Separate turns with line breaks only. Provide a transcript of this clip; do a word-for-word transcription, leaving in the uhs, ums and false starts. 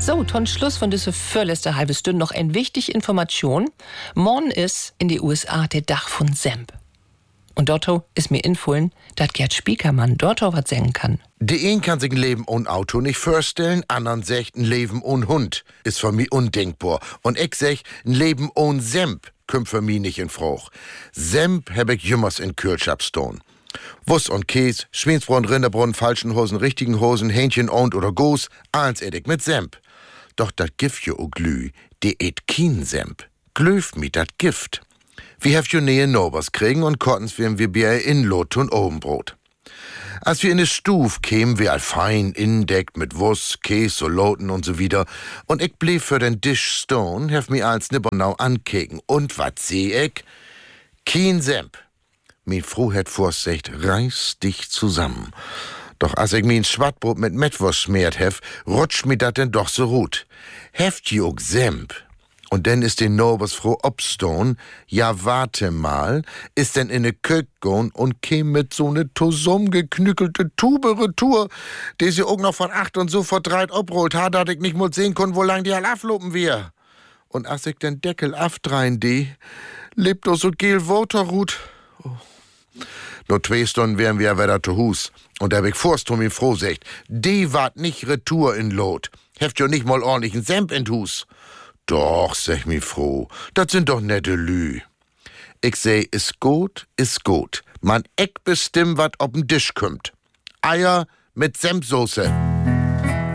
So, ton Schluss von dieser vorletzten halbe Stunde noch ein wichtige Information. Morgen ist in die U S A der Dach von Semp. Und dort ist mir infohlen, dass Gerd Spiekermann dort was sagen kann.
Die ein kann sich ein Leben ohne Auto nicht vorstellen, anderen sagt ein Leben ohne Hund. Ist für mich undenkbar. Und ich sag, ein Leben ohne Semp kommt für mich nicht in Frage. Semp hab ich jümmers in Kühlschap stehen. Wuss und Käse, Schweinsbraten, Rinderbraten, falschen Hosen, richtigen Hosen, Hähnchen und oder Goos, alles ed ich mit Semp. Doch dat Gift jo o Glü, die ed kien Semp. Glöft mi dat Gift. Wir hef jo nähe Nobers kriegen und kottens werden wir Bier in Lot und Obenbrot. Als wir in de Stuf kämen, wir all fein indeckt mit Wuss, Käse, so Loten und so wieder. Und ich blieb für den Tisch stone, hef mi als nibbernau ankeken. Und wat seh ich? Kien Semp. Mi Frau het vorsicht, reiß dich zusammen. Doch als ich min Schwattbrot mit Mettwurst schmiert hef, rutscht mi dat denn doch so gut. Heft jo Semp. Und denn ist den Nobers Frau obstone, ja warte mal, ist denn in ne Kök gon und käm mit so ne tosum geknückelte Tube retour, die sie auch noch von acht und so verdreit obrollt hat, dat ich nicht mal sehen kon, wo lang die all aflopen wir. Und als ich den Deckel aftrein die, lebt doch so gel Waterrut. Oh. Nur zwei Stunden wären wir wieder zu Hus. Und da hab ich vorst um mich froh sagt, die wart nicht retour in Lot. Heft jo nicht mal ordentlichen Semp in Hus. Doch, sag mi froh, dat sind doch nette Lü. Ich seh, is gut, is gut. Man eck bestimmt wat ob'n Tisch kümmt. Eier mit Sempsoße.